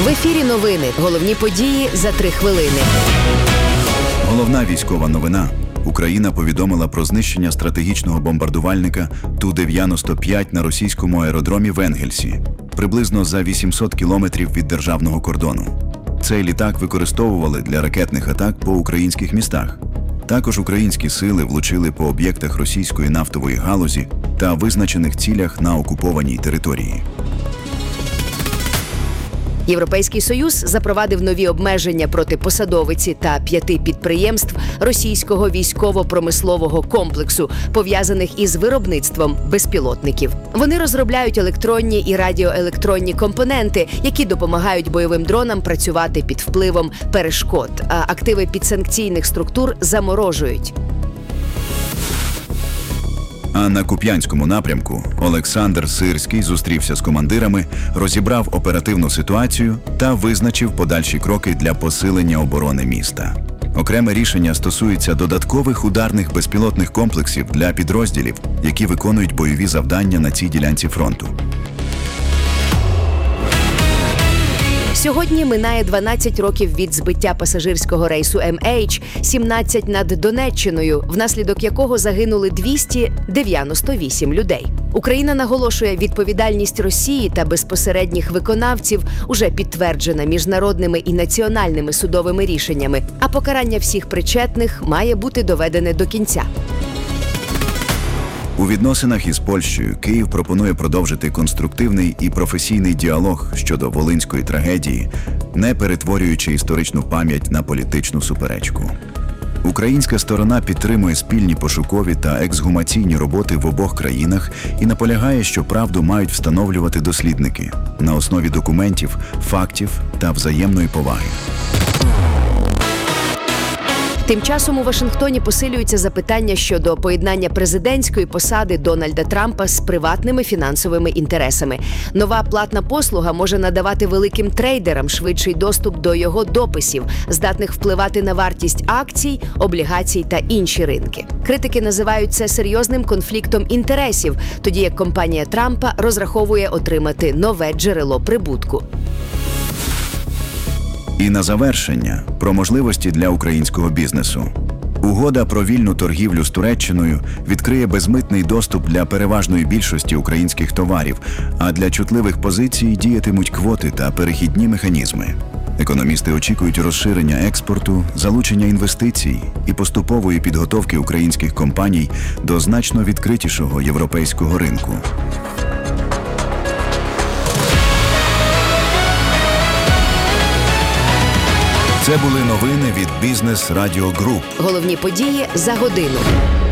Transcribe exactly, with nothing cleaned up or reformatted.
В ефірі новини. Головні події за три хвилини. Головна військова новина. Україна повідомила про знищення стратегічного бомбардувальника Ту дев'яносто п'ять на російському аеродромі в Енгельсі, приблизно за вісімсот кілометрів від державного кордону. Цей літак використовували для ракетних атак по українських містах. Також українські сили влучили по об'єктах російської нафтової галузі та визначених цілях на окупованій території. Європейський Союз запровадив нові обмеження проти посадовиці та п'яти підприємств російського військово-промислового комплексу, пов'язаних із виробництвом безпілотників. Вони розробляють електронні і радіоелектронні компоненти, які допомагають бойовим дронам працювати під впливом перешкод, а активи підсанкційних структур заморожують. А на Куп'янському напрямку Олександр Сирський зустрівся з командирами, розібрав оперативну ситуацію та визначив подальші кроки для посилення оборони міста. Окреме рішення стосується додаткових ударних безпілотних комплексів для підрозділів, які виконують бойові завдання на цій ділянці фронту. Сьогодні минає дванадцять років від збиття пасажирського рейсу Ем Ейч сімнадцять над Донеччиною, внаслідок якого загинули двісті дев'яносто вісім людей. Україна наголошує, відповідальність Росії та безпосередніх виконавців уже підтверджена міжнародними і національними судовими рішеннями, а покарання всіх причетних має бути доведене до кінця. У відносинах із Польщею Київ пропонує продовжити конструктивний і професійний діалог щодо волинської трагедії, не перетворюючи історичну пам'ять на політичну суперечку. Українська сторона підтримує спільні пошукові та ексгумаційні роботи в обох країнах і наполягає, що правду мають встановлювати дослідники на основі документів, фактів та взаємної поваги. Тим часом у Вашингтоні посилюються запитання щодо поєднання президентської посади Дональда Трампа з приватними фінансовими інтересами. Нова платна послуга може надавати великим трейдерам швидший доступ до його дописів, здатних впливати на вартість акцій, облігацій та інші ринки. Критики називають це серйозним конфліктом інтересів, тоді як компанія Трампа розраховує отримати нове джерело прибутку. І на завершення – про можливості для українського бізнесу. Угода про вільну торгівлю з Туреччиною відкриє безмитний доступ для переважної більшості українських товарів, а для чутливих позицій діятимуть квоти та перехідні механізми. Економісти очікують розширення експорту, залучення інвестицій і поступової підготовки українських компаній до значно відкритішого європейського ринку. Це були новини від Бізнес Радіо Груп. Головні події за годину.